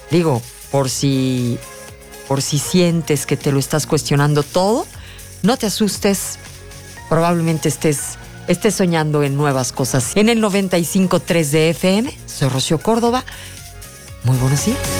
Digo, por si sientes que te lo estás cuestionando todo, no te asustes. Probablemente estés soñando en nuevas cosas. En el 95.3 de FM, soy Rocío Córdoba. Muy buenos días.